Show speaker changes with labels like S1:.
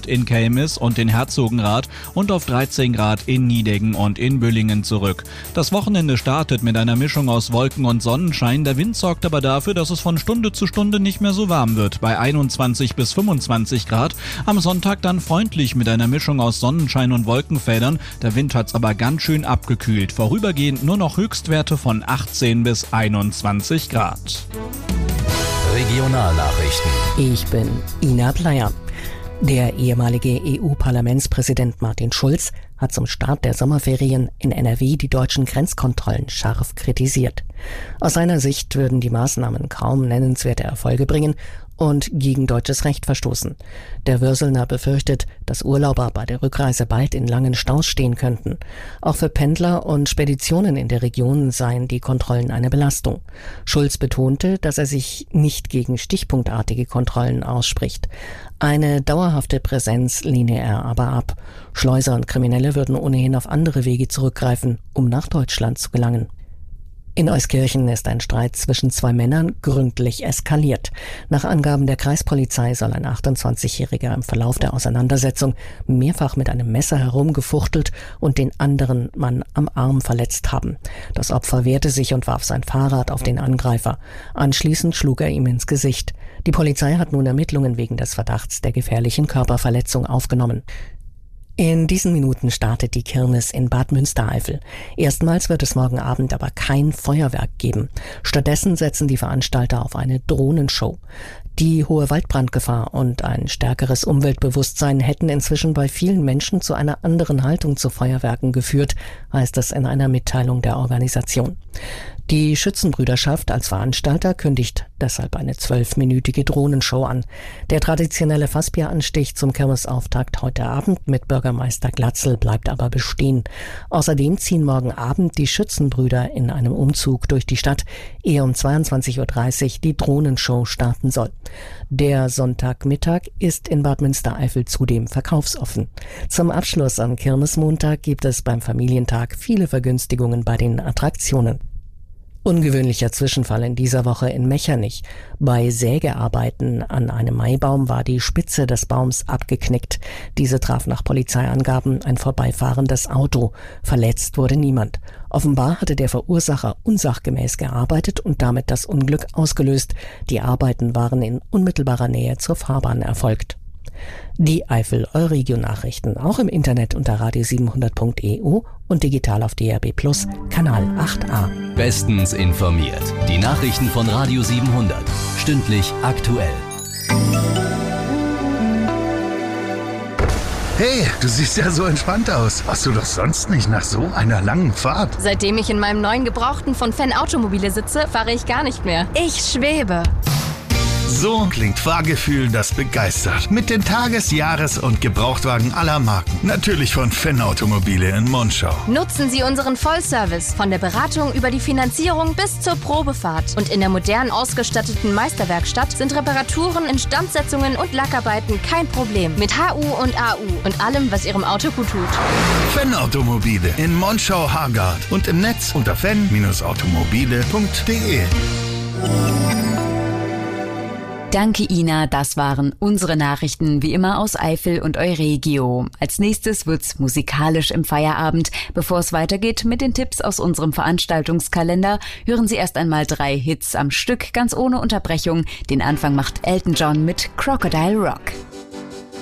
S1: in Kelmis und in Herzogenrath und auf 13 Grad in Nideggen und in Büllingen zurück. Das Wochenende startet mit einer Mischung aus Wolken und Sonnenschein. Der Wind sorgt aber dafür, dass es von Stunde zu Stunde nicht mehr so warm wird, bei 21 bis 25 Grad. Am Sonntag dann freundlich mit einer Mischung aus Sonnenschein und Wolkenfeldern. Der Wind hat's aber ganz schön abgekühlt. Vorübergehend nur noch Höchstwerte von 18 bis 21 Grad.
S2: Regionalnachrichten.
S3: Ich bin Ina Bleier. Der ehemalige EU-Parlamentspräsident Martin Schulz hat zum Start der Sommerferien in NRW die deutschen Grenzkontrollen scharf kritisiert. Aus seiner Sicht würden die Maßnahmen kaum nennenswerte Erfolge bringen und gegen deutsches Recht verstoßen. Der Würselner befürchtet, dass Urlauber bei der Rückreise bald in langen Staus stehen könnten. Auch für Pendler und Speditionen in der Region seien die Kontrollen eine Belastung. Schulz betonte, dass er sich nicht gegen stichpunktartige Kontrollen ausspricht. Eine dauerhafte Präsenz lehne er aber ab. Schleuser und Kriminelle würden ohnehin auf andere Wege zurückgreifen, um nach Deutschland zu gelangen. In Euskirchen ist ein Streit zwischen zwei Männern gründlich eskaliert. Nach Angaben der Kreispolizei soll ein 28-Jähriger im Verlauf der Auseinandersetzung mehrfach mit einem Messer herumgefuchtelt und den anderen Mann am Arm verletzt haben. Das Opfer wehrte sich und warf sein Fahrrad auf den Angreifer. Anschließend schlug er ihm ins Gesicht. Die Polizei hat nun Ermittlungen wegen des Verdachts der gefährlichen Körperverletzung aufgenommen. In diesen Minuten startet die Kirmes in Bad Münstereifel. Erstmals wird es morgen Abend aber kein Feuerwerk geben. Stattdessen setzen die Veranstalter auf eine Drohnenshow. Die hohe Waldbrandgefahr und ein stärkeres Umweltbewusstsein hätten inzwischen bei vielen Menschen zu einer anderen Haltung zu Feuerwerken geführt, heißt es in einer Mitteilung der Organisation. Die Schützenbrüderschaft als Veranstalter kündigt deshalb eine 12-minütige Drohnenshow an. Der traditionelle Fassbieranstich zum Kirmesauftakt heute Abend mit Bürgermeister Glatzel bleibt aber bestehen. Außerdem ziehen morgen Abend die Schützenbrüder in einem Umzug durch die Stadt, ehe um 22.30 Uhr die Drohnenshow starten soll. Der Sonntagmittag ist in Bad Münstereifel zudem verkaufsoffen. Zum Abschluss am Kirmesmontag gibt es beim Familientag viele Vergünstigungen bei den Attraktionen. Ungewöhnlicher Zwischenfall in dieser Woche in Mechernich. Bei Sägearbeiten an einem Maibaum war die Spitze des Baums abgeknickt. Diese traf nach Polizeiangaben ein vorbeifahrendes Auto. Verletzt wurde niemand. Offenbar hatte der Verursacher unsachgemäß gearbeitet und damit das Unglück ausgelöst. Die Arbeiten waren in unmittelbarer Nähe zur Fahrbahn erfolgt. Die Eifel-Euregio-Nachrichten auch im Internet unter radio700.eu und digital auf DRB Plus, Kanal 8a.
S2: Bestens informiert. Die Nachrichten von Radio 700. Stündlich aktuell.
S4: Hey, du siehst ja so entspannt aus. Warst du doch sonst nicht nach so einer langen Fahrt?
S5: Seitdem ich in meinem neuen Gebrauchten von Fan Automobile sitze, fahre ich gar nicht mehr. Ich schwebe.
S4: So klingt Fahrgefühl, das begeistert. Mit den Tages-, Jahres- und Gebrauchtwagen aller Marken. Natürlich von Fan Automobile in Monschau.
S5: Nutzen Sie unseren Vollservice von der Beratung über die Finanzierung bis zur Probefahrt. Und in der modern ausgestatteten Meisterwerkstatt sind Reparaturen, Instandsetzungen und Lackarbeiten kein Problem. Mit HU und AU und allem, was Ihrem Auto gut tut.
S4: Fan Automobile in Monschau-Hargard und im Netz unter fan-automobile.de.
S6: Danke, Ina. Das waren unsere Nachrichten, wie immer aus Eifel und Euregio. Als nächstes wird's musikalisch im Feierabend. Bevor es weitergeht mit den Tipps aus unserem Veranstaltungskalender, hören Sie erst einmal 3 Hits am Stück, ganz ohne Unterbrechung. Den Anfang macht Elton John mit Crocodile Rock.